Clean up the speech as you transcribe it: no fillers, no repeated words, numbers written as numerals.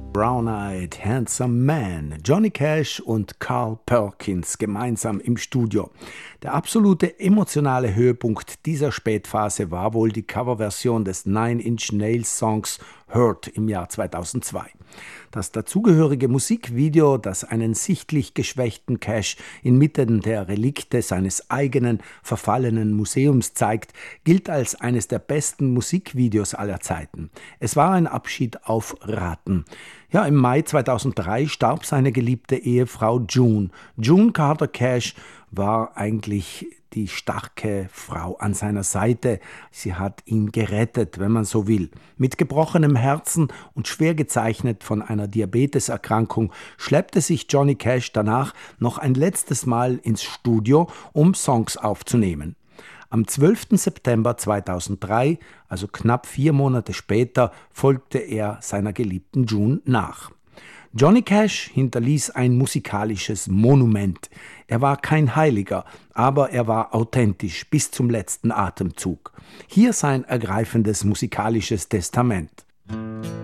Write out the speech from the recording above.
Brown-Eyed Handsome Man, Johnny Cash und Carl Perkins gemeinsam im Studio. Der absolute emotionale Höhepunkt dieser Spätphase war wohl die Coverversion des Nine Inch Nails Songs Hurt im Jahr 2002. Das dazugehörige Musikvideo, das einen sichtlich geschwächten Cash inmitten der Relikte seines eigenen verfallenen Museums zeigt, gilt als eines der besten Musikvideos aller Zeiten. Es war ein Abschied auf Raten. Ja, im Mai 2003 starb seine geliebte Ehefrau June. June Carter Cash war eigentlich die starke Frau an seiner Seite. Sie hat ihn gerettet, wenn man so will. Mit gebrochenem Herzen und schwer gezeichnet von einer Diabeteserkrankung schleppte sich Johnny Cash danach noch ein letztes Mal ins Studio, um Songs aufzunehmen. Am 12. September 2003, also knapp 4 Monate später, folgte er seiner geliebten June nach. Johnny Cash hinterließ ein musikalisches Monument. Er war kein Heiliger, aber er war authentisch bis zum letzten Atemzug. Hier sein ergreifendes musikalisches Testament.